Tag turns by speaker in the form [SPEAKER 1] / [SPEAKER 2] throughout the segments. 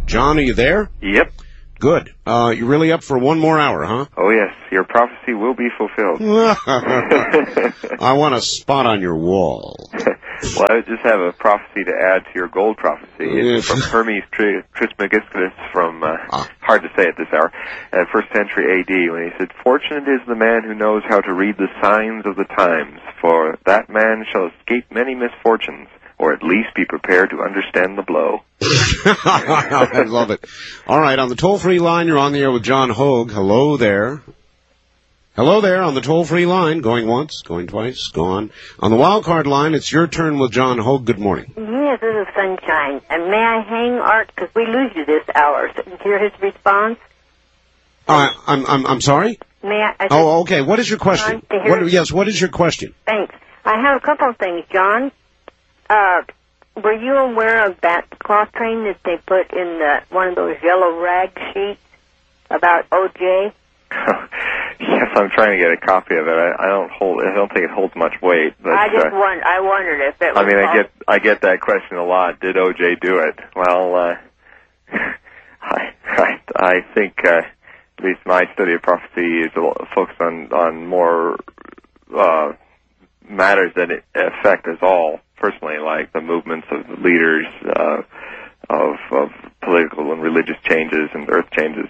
[SPEAKER 1] John, are you there?
[SPEAKER 2] Yep.
[SPEAKER 1] Good. You're really up for one more hour, huh?
[SPEAKER 2] Oh, yes. Your prophecy will be fulfilled.
[SPEAKER 1] I want a spot on your wall.
[SPEAKER 2] Well, I just have a prophecy to add to your gold prophecy. It's from Hermes Trismegistus from, hard to say at this hour, 1st century A.D., when he said, "Fortunate is the man who knows how to read the signs of the times, for that man shall escape many misfortunes, or at least be prepared to understand the blow."
[SPEAKER 1] I love it. All right, on the toll-free line, you're on the air with John Hogue. Hello there. Hello there on the toll-free line. Going once, going twice, gone. On the wildcard line, it's your turn with John Hogue. Good morning.
[SPEAKER 3] Yes, this is Sunshine. And may I hang Art, because we lose you this hour, so hear his response?
[SPEAKER 1] I'm sorry?
[SPEAKER 3] May I
[SPEAKER 1] Oh, okay. What is your question? What is your question?
[SPEAKER 3] Thanks. I have a couple of things, John. Were you aware of that cloth train that they put in one of those yellow rag sheets about O.J.?
[SPEAKER 2] Yes, I'm trying to get a copy of it. I don't think it holds much weight. But,
[SPEAKER 3] I wondered if it was.
[SPEAKER 2] I mean, I get that question a lot. Did O.J. do it? Well, I think at least my study of prophecy is focused on more matters that affect us all personally, like the movements of leaders, of political and religious changes and earth changes.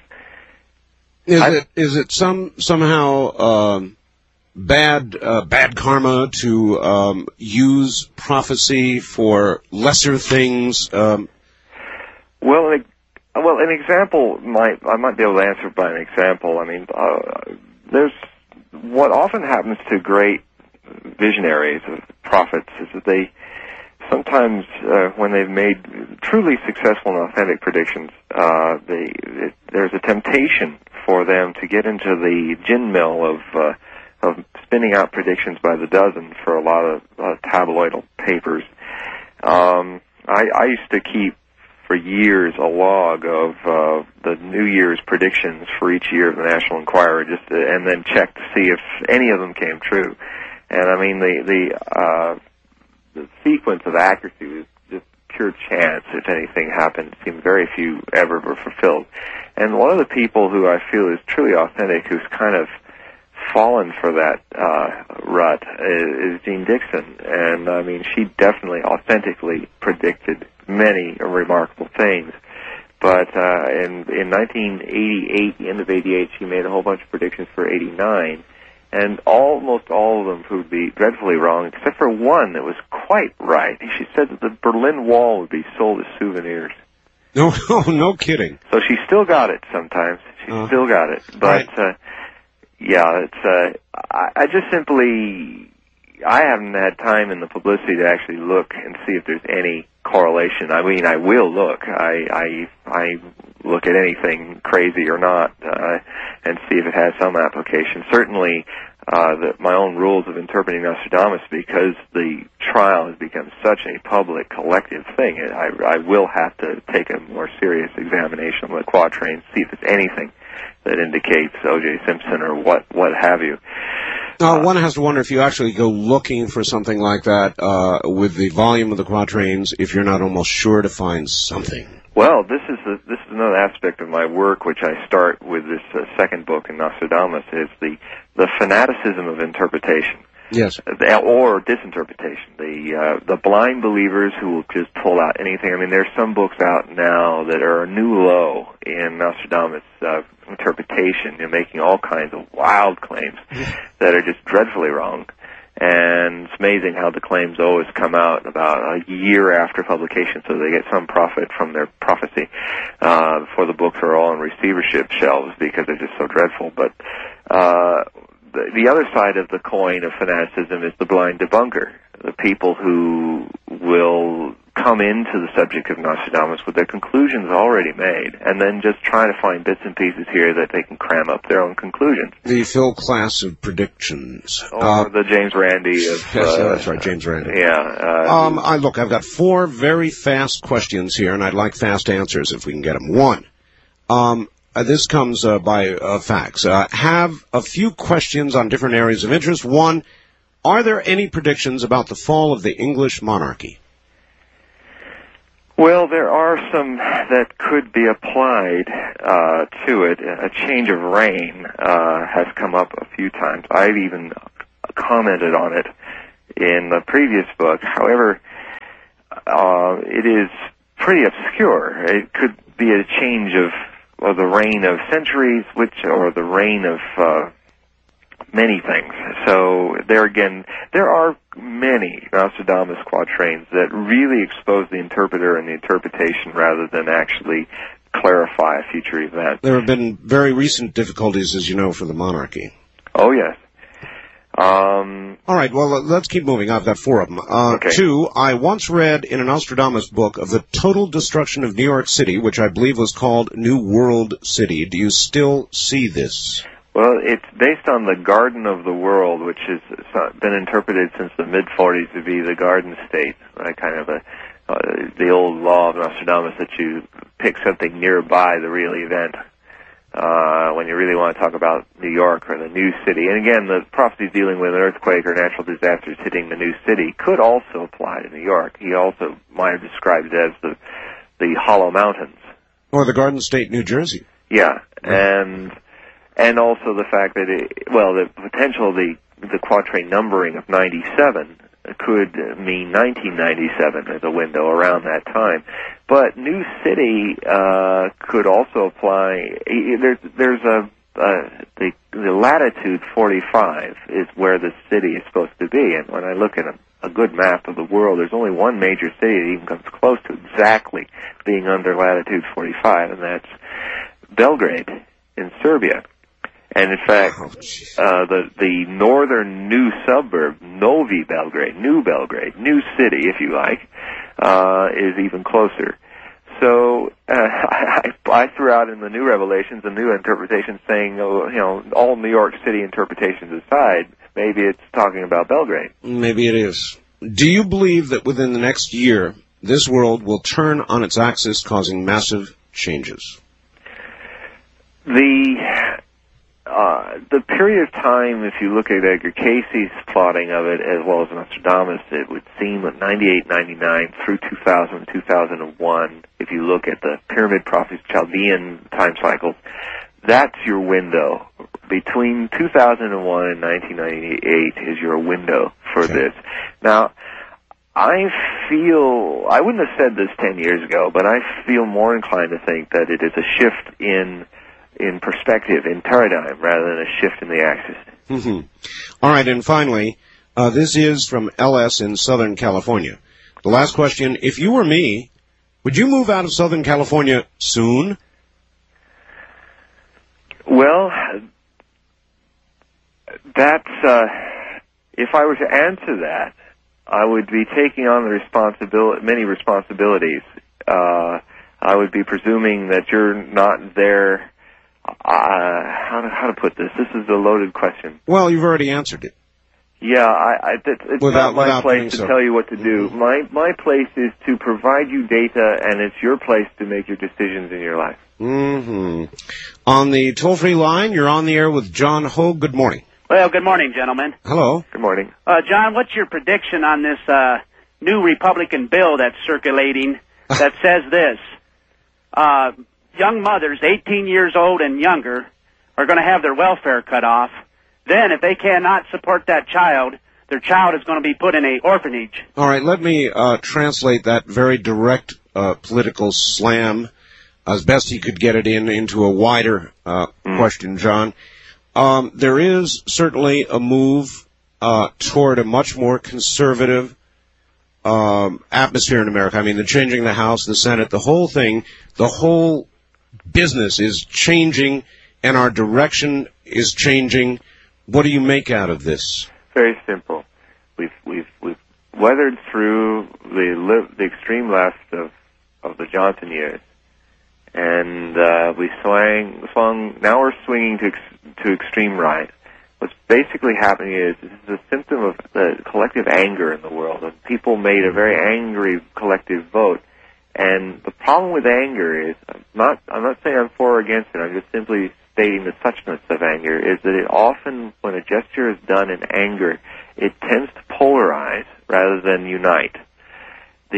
[SPEAKER 1] Is it somehow bad karma to use prophecy for lesser things?
[SPEAKER 2] Well, an example I might be able to answer by an example. I mean, there's what often happens to great visionaries of prophets is that they sometimes, when they've made truly successful and authentic predictions, there's a temptation for them to get into the gin mill of spinning out predictions by the dozen for a lot of tabloid papers. I used to keep for years a log of the New Year's predictions for each year of the National Enquirer, and then check to see if any of them came true. And I mean, the sequence of accuracy was just pure chance. If anything happened, it seemed very few ever were fulfilled. And one of the people who I feel is truly authentic, who's kind of fallen for that rut, is Jean Dixon. And I mean, she definitely authentically predicted many remarkable things. But in 1988, the end of 88, she made a whole bunch of predictions for 89. And almost all of them proved to be dreadfully wrong, except for one that was quite right. She said that the Berlin Wall would be sold as souvenirs.
[SPEAKER 1] No kidding.
[SPEAKER 2] So she still got it sometimes. She still got it. But,
[SPEAKER 1] right.
[SPEAKER 2] Yeah, it's, I just simply, I haven't had time in the publicity to actually look and see if there's any correlation. I mean, I will look. I look at anything crazy or not, and see if it has some application. Certainly, my own rules of interpreting Nostradamus, because the trial has become such a public, collective thing, I will have to take a more serious examination of the quatrains, see if there's anything that indicates O.J. Simpson or what have you.
[SPEAKER 1] One has to wonder if you actually go looking for something like that with the volume of the quatrains, if you're not almost sure to find something.
[SPEAKER 2] Well, this is another aspect of my work, which I start with this second book in Nostradamus, is the fanaticism of interpretation.
[SPEAKER 1] Yes.
[SPEAKER 2] Or disinterpretation. The blind believers who will just pull out anything. I mean, there's some books out now that are a new low in Nostradamus interpretation. You're making all kinds of wild claims that are just dreadfully wrong. And it's amazing how the claims always come out about a year after publication, so they get some profit from their prophecy before the books are all on receivership shelves because they're just so dreadful. But the other side of the coin of fanaticism is the blind debunker, the people who will come into the subject of Nostradamus with their conclusions already made, and then just try to find bits and pieces here that they can cram up their own conclusions.
[SPEAKER 1] The Phil Klass of predictions.
[SPEAKER 2] Or the James Randi of...
[SPEAKER 1] yes, that's right, James Randi.
[SPEAKER 2] Yeah.
[SPEAKER 1] Look, I've got 4 very fast questions here, and I'd like fast answers if we can get them. 1, this comes by fax. Have a few questions on different areas of interest. 1, are there any predictions about the fall of the English monarchy?
[SPEAKER 2] Well, there are some that could be applied to it. A change of reign has come up a few times. I've even commented on it in the previous book. However, it is pretty obscure. It could be a change of the reign of centuries, or the reign of many things. So there again, there are many Nostradamus quatrains that really expose the interpreter and the interpretation rather than actually clarify a future event.
[SPEAKER 1] There have been very recent difficulties, as you know, for the monarchy.
[SPEAKER 2] Oh, yes.
[SPEAKER 1] All right, well, let's keep moving. I've got 4 of them.
[SPEAKER 2] Okay.
[SPEAKER 1] 2, I once read in a Nostradamus book of the total destruction of New York City, which I believe was called New World City. Do you still see this?
[SPEAKER 2] Well, it's based on the Garden of the World, which has been interpreted since the mid-40s to be the Garden State, right? Kind of the old law of Nostradamus that you pick something nearby the real event when you really want to talk about New York or the new city. And again, the prophecies dealing with an earthquake or natural disasters hitting the new city could also apply to New York. He also might have described it as the Hollow Mountains.
[SPEAKER 1] Or the Garden State, New Jersey.
[SPEAKER 2] Yeah, and also the fact that the potential, the quatrain numbering of 97 could mean 1997 as a window around that time. But New City could also apply. There's the latitude 45 is where the city is supposed to be, and when I look at a good map of the world, there's only one major city that even comes close to exactly being under latitude 45, and that's Belgrade in Serbia. And in fact, the northern new suburb, Novi Belgrade, New City, if you like, is even closer. So I threw out in the new revelations a new interpretation saying, all New York City interpretations aside, maybe it's talking about Belgrade.
[SPEAKER 1] Maybe it is. Do you believe that within the next year, this world will turn on its axis, causing massive changes?
[SPEAKER 2] The period of time, if you look at Edgar Casey's plotting of it, as well as Nostradamus, it would seem that 98, 99 through 2000, 2001, if you look at the Pyramid Prophecies, Chaldean time cycles, that's your window. Between 2001 and 1998 is your window for this. Now, I wouldn't have said this 10 years ago, but I feel more inclined to think that it is a shift in perspective, in paradigm, rather than a shift in the axis.
[SPEAKER 1] Mm-hmm. All right, and finally, this is from LS in Southern California. The last question, if you were me, would you move out of Southern California soon?
[SPEAKER 2] Well, if I were to answer that, I would be taking on many responsibilities. I would be presuming that you're not there. How to put this? This is a loaded question.
[SPEAKER 1] Well, you've already answered it.
[SPEAKER 2] Yeah, it's not my place to tell you what to do.
[SPEAKER 1] Mm-hmm.
[SPEAKER 2] My place is to provide you data, and it's your place to make your decisions in your life.
[SPEAKER 1] Mm-hmm. On the toll-free line, you're on the air with John Hogue. Good morning.
[SPEAKER 4] Well, good morning, gentlemen.
[SPEAKER 1] Hello.
[SPEAKER 2] Good morning.
[SPEAKER 4] John, what's your prediction on this new Republican bill that's circulating that says this? Young mothers, 18 years old and younger, are going to have their welfare cut off. Then, if they cannot support that child, their child is going to be put in an orphanage.
[SPEAKER 1] All right, let me translate that very direct political slam as best he could get it into a wider question, John. There is certainly a move toward a much more conservative atmosphere in America. I mean, the changing the House, the Senate, the whole thing, the whole business is changing, and our direction is changing. What do you make out of this?
[SPEAKER 2] Very simple. We've weathered through the extreme left of the Johnson years, and we swung. Now we're swinging to extreme right. What's basically happening is this is a symptom of the collective anger in the world, and people made a very angry collective vote. And the problem with anger is, I'm not saying I'm for or against it, I'm just simply stating the suchness of anger, is that it often, when a gesture is done in anger, it tends to polarize rather than unite. The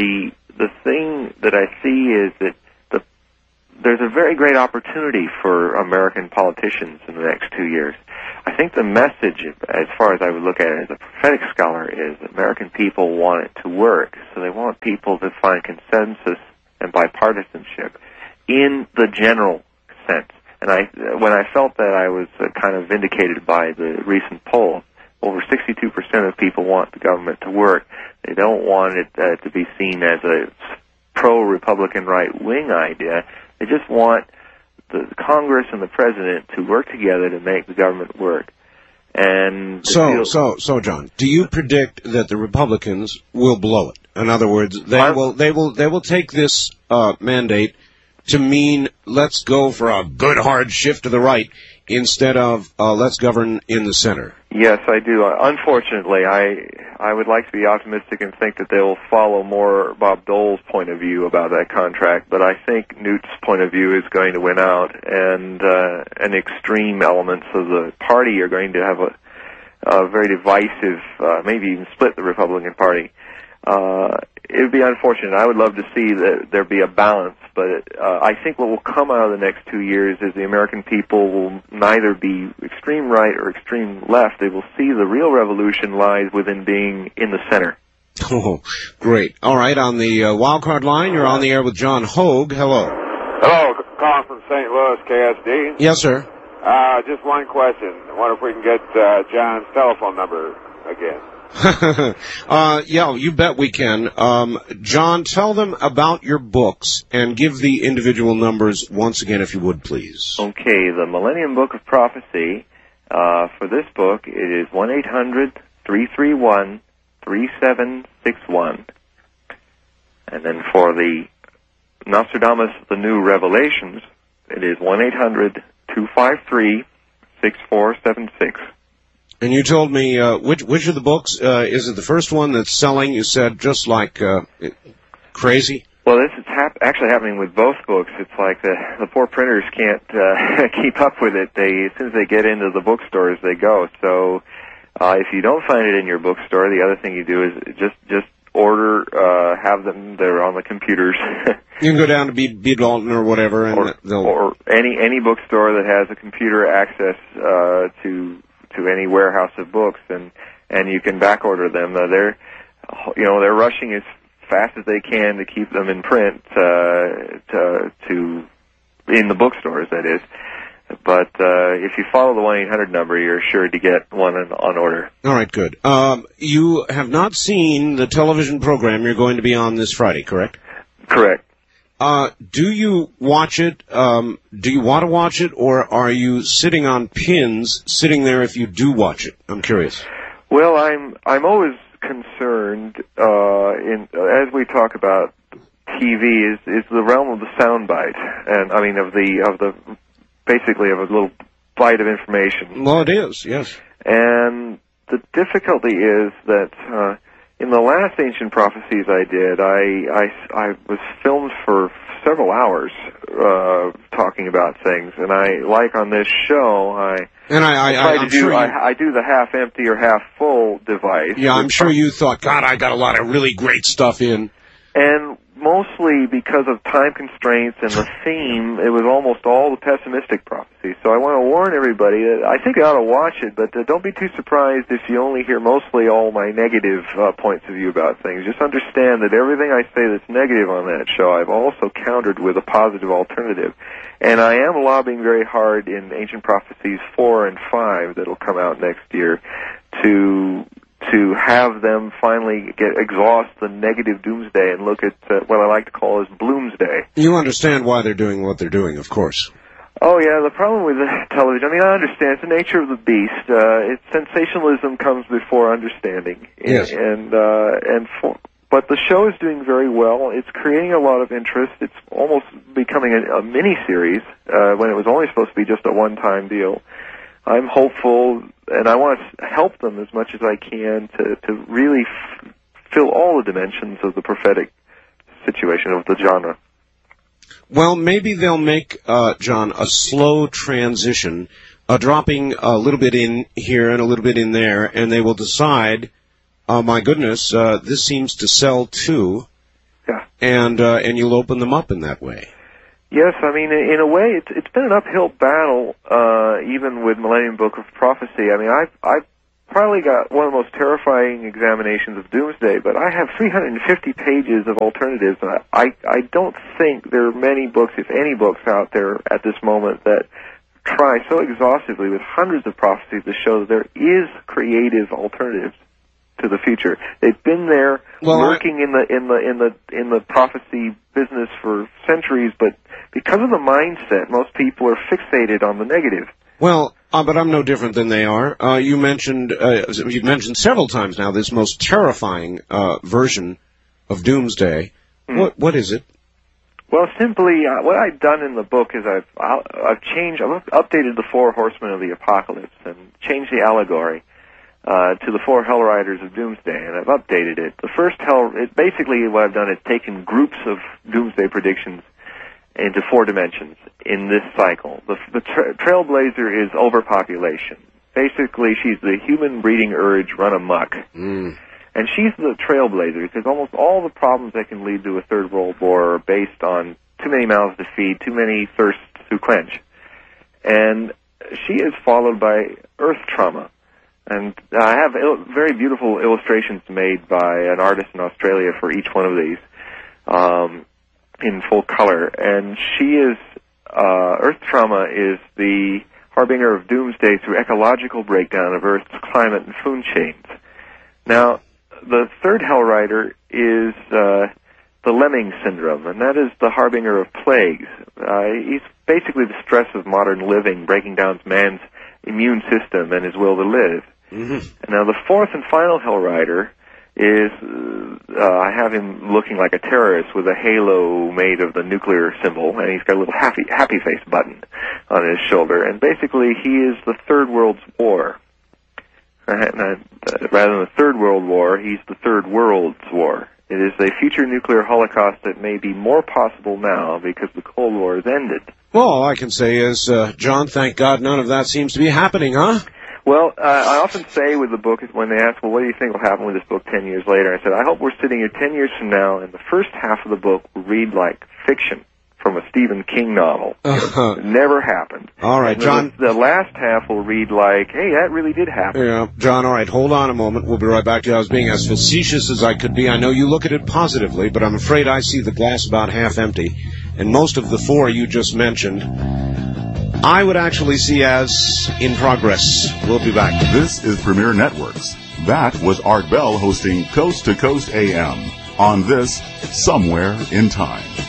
[SPEAKER 2] the thing that I see is that there's a very great opportunity for American politicians in the next 2 years. I think the message, as far as I would look at it as a prophetic scholar, is that American people want it to work. So they want people to find consensus and bipartisanship in the general sense. And when I felt that, I was kind of vindicated by the recent poll. Over 62% of people want the government to work. They don't want it to be seen as a pro-Republican right-wing idea. They just want the Congress and the President to work together to make the government work. And
[SPEAKER 1] so, John, do you predict that the Republicans will blow it? In other words, they will take this mandate to mean let's go for a good hard shift to the right instead of let's govern in the center.
[SPEAKER 2] Yes, I do. Unfortunately, I would like to be optimistic and think that they will follow more Bob Dole's point of view about that contract, but I think Newt's point of view is going to win out, and extreme elements of the party are going to have a very divisive, maybe even split the Republican Party. It would be unfortunate. I would love to see that there be a balance, but I think what will come out of the next 2 years is the American people will neither be extreme right or extreme left. They will see the real revolution lies within being in the center.
[SPEAKER 1] Oh, great. All right, on the wild card line, you're on the air with John Hogue. Hello.
[SPEAKER 5] Hello, calling from St. Louis, KSD.
[SPEAKER 1] Yes, sir.
[SPEAKER 5] Just one question. I wonder if we can get John's telephone number again.
[SPEAKER 1] Yeah, you bet we can. John, tell them about your books and give the individual numbers once again, if you would, please.
[SPEAKER 2] Okay, the Millennium Book of Prophecy, for this book, it is 1-800-331-3761. And then for the Nostradamus, the New Revelations, it is 1-800-253-6476.
[SPEAKER 1] And you told me, which of the books, is it the first one that's selling, you said, just like crazy?
[SPEAKER 2] Well, this is actually happening with both books. It's like the poor printers can't keep up with it. As soon as they get into the bookstores, they go. So if you don't find it in your bookstore, the other thing you do is just order, have them, they're on the computers.
[SPEAKER 1] You can go down to B. Dalton or whatever, and
[SPEAKER 2] or any bookstore that has a computer access to any warehouse of books, and you can back order them. They're rushing as fast as they can to keep them in print in the bookstores, that is. But if you follow the 1-800 number, you're sure to get one on order.
[SPEAKER 1] All right, good. You have not seen the television program you're going to be on this Friday, correct?
[SPEAKER 2] Correct.
[SPEAKER 1] Do you watch it? Do you want to watch it, or are you sitting on pins, sitting there if you do watch it? I'm curious.
[SPEAKER 2] Well, I'm always concerned, as we talk about TV, is the realm of the soundbite, and I mean of the basically of a little bite of information.
[SPEAKER 1] Well, it is, yes.
[SPEAKER 2] And the difficulty is that in the last Ancient Prophecies I did, I was filmed for several hours talking about things, and on this show, I do the half empty or half full device.
[SPEAKER 1] Yeah, I'm sure you thought, God, I got a lot of really great stuff in.
[SPEAKER 2] And mostly because of time constraints and the theme, it was almost all the pessimistic prophecies. So I want to warn everybody that I think they ought to watch it, but don't be too surprised if you only hear mostly all my negative points of view about things. Just understand that everything I say that's negative on that show, I've also countered with a positive alternative. And I am lobbying very hard in Ancient Prophecies 4 and 5 that'll come out next year to have them finally exhaust the negative doomsday and look at what I like to call as bloomsday.
[SPEAKER 1] You understand why they're doing what they're doing, of course.
[SPEAKER 2] Oh, yeah, the problem with the television, I mean, I understand. It's the nature of the beast. Sensationalism comes before understanding.
[SPEAKER 1] Yes.
[SPEAKER 2] But the show is doing very well. It's creating a lot of interest. It's almost becoming a mini-series when it was only supposed to be just a one-time deal. I'm hopeful, and I want to help them as much as I can to really fill all the dimensions of the prophetic situation of the genre.
[SPEAKER 1] Well, maybe they'll make, John, a slow transition, dropping a little bit in here and a little bit in there, and they will decide, my goodness, this seems to sell too,
[SPEAKER 2] Yeah.
[SPEAKER 1] And you'll open them up in that way.
[SPEAKER 2] Yes, I mean, in a way, it's been an uphill battle, even with Millennium Book of Prophecy. I mean, I've probably got one of the most terrifying examinations of Doomsday, but I have 350 pages of alternatives, and I don't think there are many books, if any books, out there at this moment that try so exhaustively with hundreds of prophecies to show that there is creative alternatives to the future. They've been there, working in the prophecy business for centuries, but because of the mindset, most people are fixated on the negative.
[SPEAKER 1] Well, but I'm no different than they are. You've mentioned several times now this most terrifying version of Doomsday. Mm-hmm. What is it?
[SPEAKER 2] Well, simply, what I've done in the book is I've updated the 4 horsemen of the apocalypse and changed the allegory to the 4 Hell Riders of Doomsday, and I've updated it. The first basically what I've done is taken groups of Doomsday predictions into 4 dimensions in this cycle. The Trailblazer is overpopulation. Basically, she's the human breeding urge run amok. Mm. And she's the trailblazer because almost all the problems that can lead to a third world war are based on too many mouths to feed, too many thirsts to quench. And she is followed by earth trauma. And I have very beautiful illustrations made by an artist in Australia for each one of these in full color. And she is, earth trauma is the harbinger of doomsday through ecological breakdown of Earth's climate and food chains. Now, the third Hell Rider is the Lemming syndrome, and that is the harbinger of plagues. He's basically the stress of modern living, breaking down man's immune system and his will to live. Mm-hmm. And now the fourth and final Hell Rider is, I have him looking like a terrorist with a halo made of the nuclear symbol, and he's got a little happy face button on his shoulder, and basically he is the Third World's War. Rather than the Third World War, he's the Third World's War. It is a future nuclear holocaust that may be more possible now because the Cold War has ended.
[SPEAKER 1] Well, all I can say is, John, thank God none of that seems to be happening, huh?
[SPEAKER 2] Well, I often say with the book, when they ask, well, what do you think will happen with this book 10 years later? I said, I hope we're sitting here 10 years from now, and the first half of the book will read like fiction from a Stephen King novel. It never happened.
[SPEAKER 1] All right, John.
[SPEAKER 2] The last half will read like, hey, that really did happen.
[SPEAKER 1] Yeah, John, all right, hold on a moment. We'll be right back to you. I was being as facetious as I could be. I know you look at it positively, but I'm afraid I see the glass about half empty. And most of the 4 you just mentioned, I would actually see as in progress. We'll be back.
[SPEAKER 6] This is Premier Networks. That was Art Bell hosting Coast to Coast AM on this Somewhere in Time.